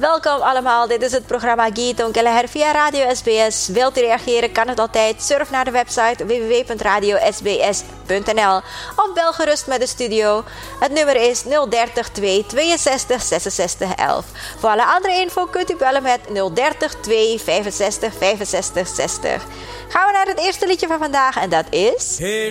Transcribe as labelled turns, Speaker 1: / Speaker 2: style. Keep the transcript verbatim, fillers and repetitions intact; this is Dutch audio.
Speaker 1: Welkom allemaal, dit is het programma Gitong Kelleher via Radio S B S. Wilt u reageren, kan het altijd. Surf naar de website w w w punt radio s b s punt n l of bel gerust met de studio. Het nummer is nul dertig twee tweeënzestig zesenzestig elf. Voor alle andere info kunt u bellen met nul dertig twee vijfenzestig vijfenzestig zestig. Gaan we naar het eerste liedje van vandaag en dat is...